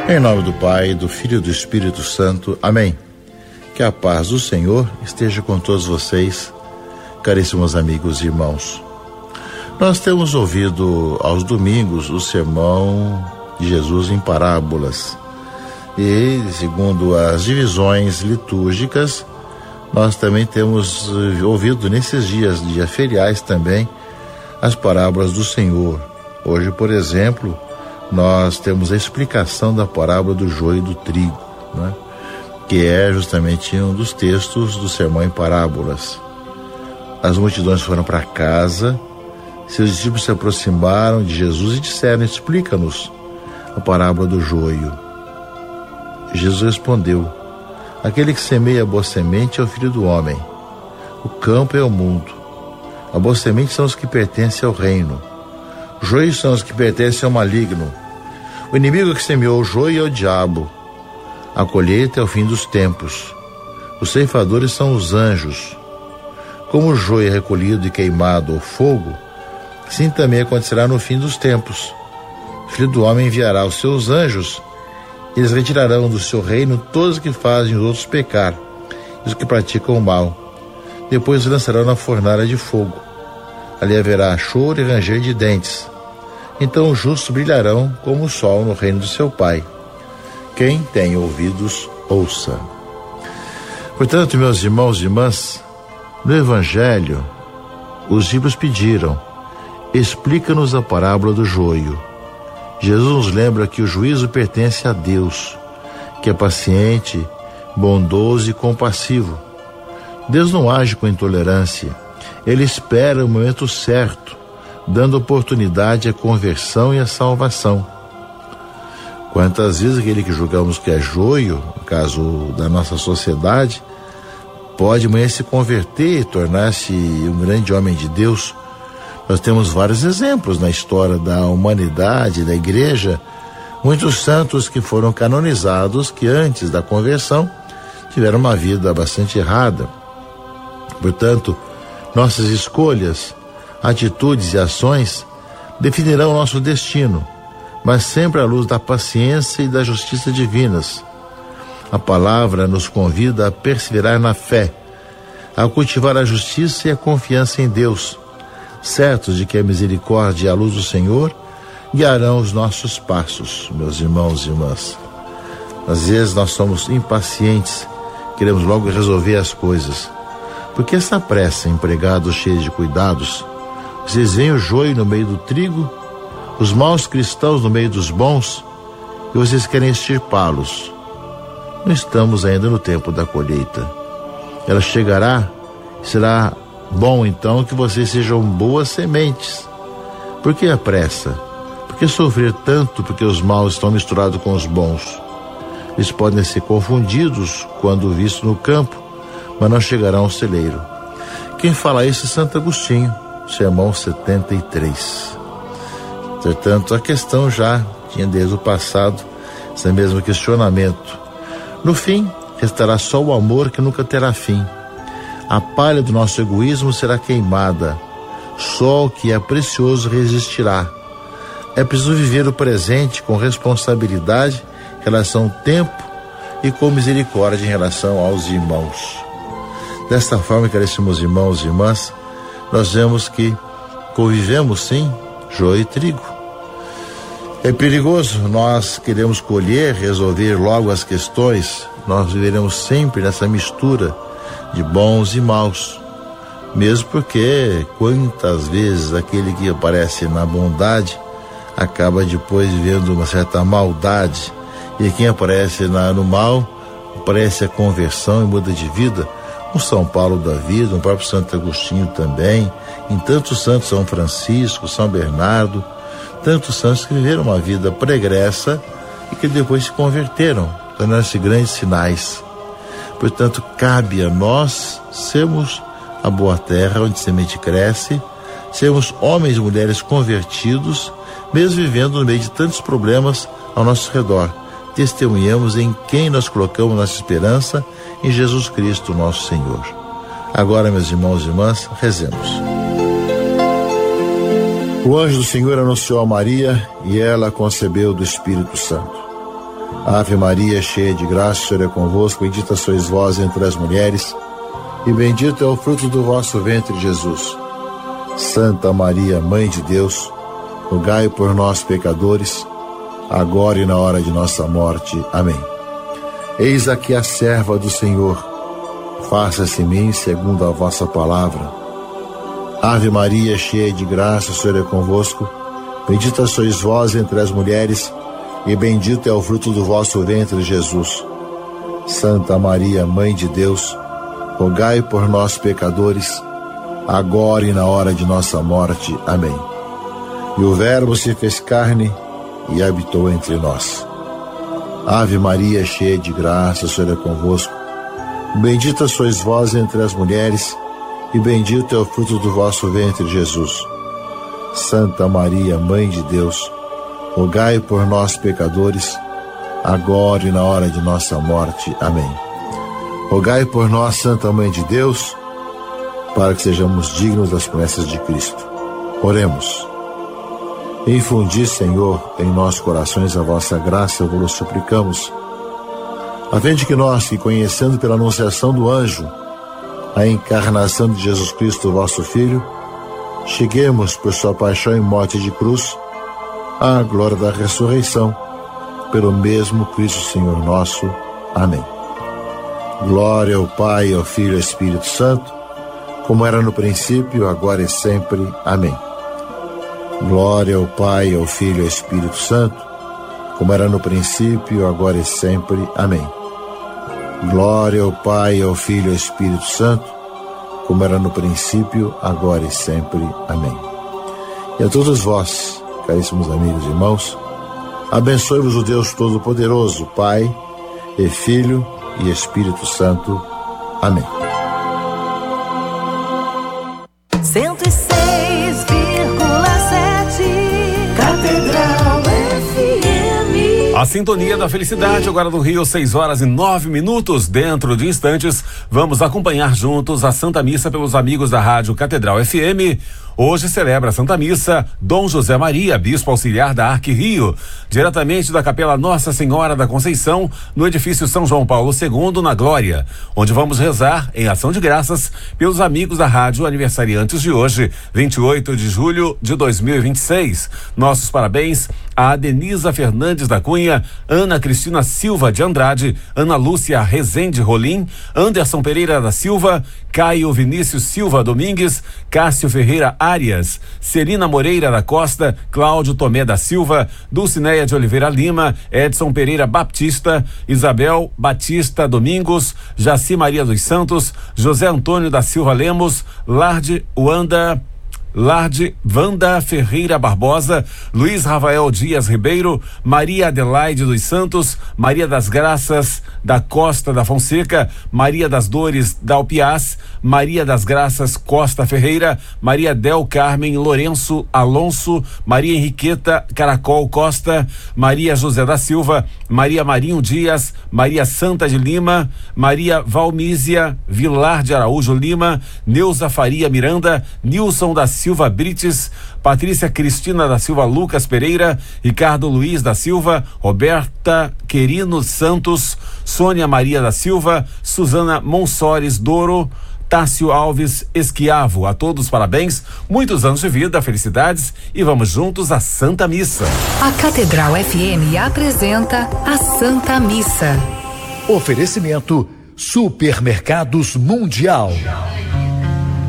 Em nome do Pai, do Filho e do Espírito Santo. Amém. Que a paz do Senhor esteja com todos vocês, caríssimos amigos e irmãos. Nós temos ouvido aos domingos o sermão de Jesus em parábolas. E, segundo as divisões litúrgicas, nós também temos ouvido nesses dias feriais também as parábolas do Senhor. Hoje, por exemplo, nós temos a explicação da parábola do joio e do trigo, né? Que é justamente um dos textos do sermão em parábolas. As multidões foram para casa, seus discípulos se aproximaram de Jesus e disseram: explica-nos a parábola do joio. Jesus respondeu: aquele que semeia a boa semente é o Filho do Homem. O campo é o mundo. A boa semente são os que pertencem ao reino. Os joios são os que pertencem ao maligno. O inimigo que semeou o joio é o diabo. A colheita é o fim dos tempos. Os ceifadores são os anjos. Como o joio é recolhido e queimado ao fogo, assim também acontecerá no fim dos tempos. O Filho do Homem enviará os seus anjos, e eles retirarão do seu reino todos os que fazem os outros pecar, e os que praticam o mal. Depois os lançarão na fornalha de fogo. Ali haverá choro e ranger de dentes. Então os justos brilharão como o sol no reino do seu Pai. Quem tem ouvidos, ouça. Portanto, meus irmãos e irmãs, no Evangelho, os discípulos pediram: explica-nos a parábola do joio. Jesus nos lembra que o juízo pertence a Deus, que é paciente, bondoso e compassivo. Deus não age com intolerância. Ele espera o momento certo, dando oportunidade à conversão e à salvação. Quantas vezes aquele que julgamos que é joio, no caso da nossa sociedade, pode amanhã se converter e tornar-se um grande homem de Deus? Nós temos vários exemplos na história da humanidade, da igreja, muitos santos que foram canonizados, que antes da conversão tiveram uma vida bastante errada. Portanto, nossas escolhas, atitudes e ações definirão o nosso destino, mas sempre à luz da paciência e da justiça divinas. A palavra nos convida a perseverar na fé, a cultivar a justiça e a confiança em Deus, certos de que a misericórdia e a luz do Senhor guiarão os nossos passos, meus irmãos e irmãs. Às vezes nós somos impacientes, queremos logo resolver as coisas. Por que essa pressa, empregados cheios de cuidados? Vocês veem o joio no meio do trigo, os maus cristãos no meio dos bons, e vocês querem extirpá-los. Não estamos ainda no tempo da colheita. Ela chegará e será bom então que vocês sejam boas sementes. Por que a pressa? Por que sofrer tanto porque os maus estão misturados com os bons? Eles podem ser confundidos quando vistos no campo, mas não chegarão ao celeiro. Quem fala isso é Santo Agostinho, Sermão 73. Portanto, a questão já tinha desde o passado esse mesmo questionamento. No fim, restará só o amor que nunca terá fim. A palha do nosso egoísmo será queimada. Só o que é precioso resistirá. É preciso viver o presente com responsabilidade em relação ao tempo e com misericórdia em relação aos irmãos. Desta forma, caríssimos irmãos e irmãs, nós vemos que convivemos sim, joio e trigo. É perigoso, nós queremos colher, resolver logo as questões, nós viveremos sempre nessa mistura de bons e maus, mesmo porque quantas vezes aquele que aparece na bondade acaba depois vivendo uma certa maldade, e quem aparece no mal aparece a conversão e muda de vida. O São Paulo da vida, o próprio Santo Agostinho também, em tantos santos, São Francisco, São Bernardo, tantos santos que viveram uma vida pregressa e que depois se converteram, tornaram-se grandes sinais. Portanto, cabe a nós sermos a boa terra onde a semente cresce, sermos homens e mulheres convertidos, mesmo vivendo no meio de tantos problemas ao nosso redor. Testemunhamos em quem nós colocamos nossa esperança, em Jesus Cristo, nosso Senhor. Agora, meus irmãos e irmãs, rezemos. O anjo do Senhor anunciou a Maria e ela concebeu do Espírito Santo. Ave Maria, cheia de graça, o Senhor é convosco, bendita sois vós entre as mulheres, e bendito é o fruto do vosso ventre, Jesus. Santa Maria, Mãe de Deus, rogai por nós, pecadores, agora e na hora de nossa morte. Amém. Eis aqui a serva do Senhor, faça-se em mim segundo a vossa palavra. Ave Maria, cheia de graça, o Senhor é convosco, bendita sois vós entre as mulheres, e bendito é o fruto do vosso ventre, Jesus. Santa Maria, Mãe de Deus, rogai por nós, pecadores, agora e na hora de nossa morte. Amém. E o Verbo se fez carne e habitou entre nós. Ave Maria, cheia de graça, o Senhor é convosco, bendita sois vós entre as mulheres, e bendito é o fruto do vosso ventre, Jesus. Santa Maria, Mãe de Deus, rogai por nós, pecadores, agora e na hora de nossa morte. Amém. Rogai por nós, Santa Mãe de Deus, para que sejamos dignos das promessas de Cristo. Oremos. Infundi, Senhor, em nossos corações a vossa graça, vos suplicamos, a fim de que nós, que conhecendo pela anunciação do anjo a encarnação de Jesus Cristo, vosso Filho, cheguemos por sua paixão e morte de cruz à glória da ressurreição, pelo mesmo Cristo Senhor nosso. Amém. Glória ao Pai, ao Filho e ao Espírito Santo, como era no princípio, agora e sempre. Amém. Glória ao Pai, ao Filho e ao Espírito Santo, como era no princípio, agora e sempre. Amém. Glória ao Pai, ao Filho e ao Espírito Santo, como era no princípio, agora e sempre. Amém. E a todos vós, caríssimos amigos e irmãos, abençoe-vos o Deus Todo-Poderoso, Pai e Filho e Espírito Santo. Amém. 106,7 Catedral FM. A sintonia da felicidade, agora no Rio, 6h09. Dentro de instantes, vamos acompanhar juntos a Santa Missa pelos amigos da Rádio Catedral FM. Hoje celebra a Santa Missa Dom José Maria, Bispo Auxiliar da Arque Rio, diretamente da Capela Nossa Senhora da Conceição, no edifício São João Paulo II, na Glória, onde vamos rezar em ação de graças pelos amigos da rádio aniversariantes de hoje, 28 de julho de 2026. Nossos parabéns a Denisa Fernandes da Cunha, Ana Cristina Silva de Andrade, Ana Lúcia Rezende Rolim, Anderson Pereira da Silva, Caio Vinícius Silva Domingues, Cássio Ferreira Arias, Celina Moreira da Costa, Cláudio Tomé da Silva, Dulcineia de Oliveira Lima, Edson Pereira Baptista, Isabel Batista Domingos, Jaci Maria dos Santos, José Antônio da Silva Lemos, Vanda Ferreira Barbosa, Luiz Rafael Dias Ribeiro, Maria Adelaide dos Santos, Maria das Graças da Costa da Fonseca, Maria das Dores da Alpiaz, Maria das Graças Costa Ferreira, Maria Del Carmen Lourenço Alonso, Maria Henriqueta Caracol Costa, Maria José da Silva, Maria Marinho Dias, Maria Santa de Lima, Maria Valmísia Vilar de Araújo Lima, Neuza Faria Miranda, Nilson da Silva Brites, Patrícia Cristina da Silva Lucas Pereira, Ricardo Luiz da Silva, Roberta Querino Santos, Sônia Maria da Silva, Suzana Monsores Doro, Tássio Alves Esquiavo. A todos parabéns, muitos anos de vida, felicidades, e vamos juntos à Santa Missa. A Catedral FM apresenta a Santa Missa. Oferecimento Supermercados Mundial.